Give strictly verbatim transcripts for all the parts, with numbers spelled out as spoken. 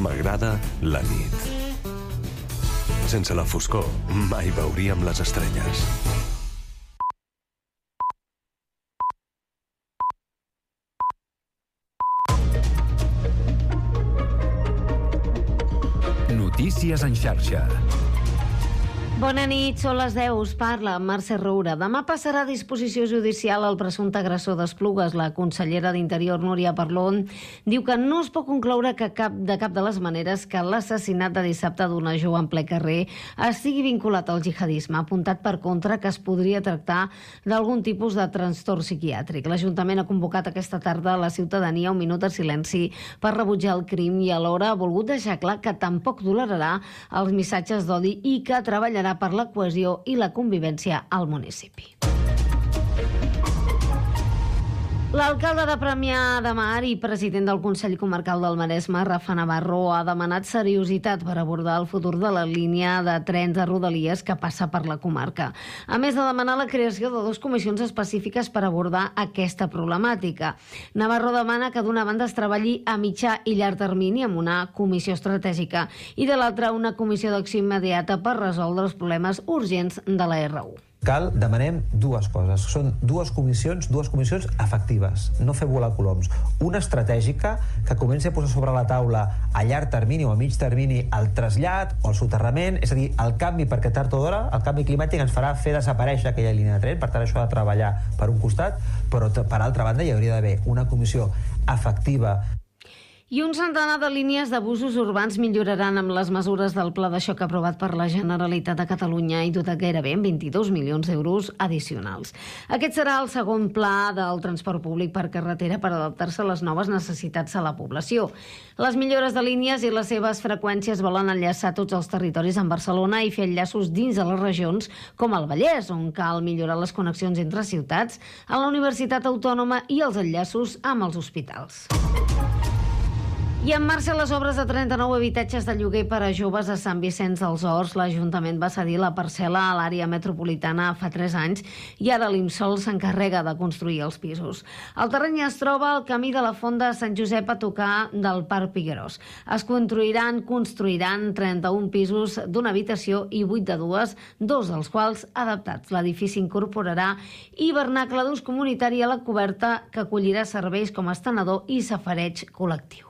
M'agrada la nit. Sense la foscor, mai veuríem les estrelles. Notícies en xarxa. Bona nit, són les deu, us parla Mercè Roura. Demà passarà a disposició judicial el presumpte agressor d'Esplugues. La consellera d'Interior, Núria Parlon, diu que no es pot concloure que cap de cap de les maneres que l'assassinat de dissabte d'una jove en ple carrer estigui vinculat al jihadisme. Ha apuntat per contra que es podria tractar d'algun tipus de trastorn psiquiàtric. L'Ajuntament ha convocat aquesta tarda a la ciutadania un minut de silenci per rebutjar el crim i alhora ha volgut deixar clar que tampoc tolerarà els missatges d'odi i que treballarà per la cohesió i la convivència al municipi. L'alcalde de Premià de Mar i president del Consell Comarcal del Maresme, Rafa Navarro, ha demanat seriositat per abordar el futur de la línia de trens de Rodalies que passa per la comarca. A més de demanar la creació de dues comissions específiques per abordar aquesta problemàtica. Navarro demana que d'una banda es treballi a mitjà i llarg termini amb una comissió estratègica i de l'altra una comissió d'acció immediata per resoldre els problemes urgents de la erre u. Cal, demanem dues coses. Són dues comissions, dues comissions efectives, no fer volar coloms. Una estratègica que comenci a posar sobre la taula a llarg termini o a mig termini el trasllat o el soterrament, és a dir, el canvi, perquè tard o d'hora el canvi climàtic ens farà fer desaparèixer aquella línia de tren, per tant això ha de treballar per un costat, però per altra banda hi hauria d'haver una comissió efectiva. I un centenar de línies d'abusos urbans milloraran amb les mesures del Pla de Xoc aprovat per la Generalitat de Catalunya i dotat gairebé amb vint-i-dos milions d'euros addicionals. Aquest serà el segon pla del transport públic per carretera per adaptar-se a les noves necessitats de la població. Les millores de línies i les seves freqüències volen enllaçar tots els territoris amb Barcelona i fer enllaços dins de les regions com el Vallès, on cal millorar les connexions entre ciutats, a la Universitat Autònoma i els enllaços amb els hospitals. I en marxa les obres de trenta-nou habitatges de lloguer per a joves a Sant Vicenç dels Horts. L'Ajuntament va cedir la parcel·la a l'àrea metropolitana fa tres anys i ara l'Imsol s'encarrega de construir els pisos. El terreny es troba al camí de la Font de Sant Josep a tocar del Parc Figuerós. Es construiran, construiran trenta-un pisos d'una habitació i vuit de dues, dos dels quals adaptats. L'edifici incorporarà hivernacle d'ús comunitari a la coberta que acollirà serveis com estenedor i safareig col·lectiu.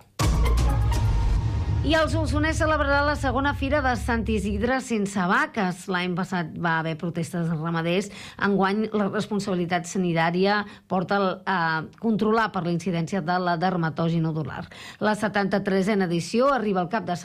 I el Solsonès celebrarà la segona fira de Sant Isidre sense vaques. L'any passat va haver protestes de ramaders. Enguany, la responsabilitat sanitària porta a controlar per la incidència de la dermatosi nodular. La setanta-tresena edició arriba al cap de setmana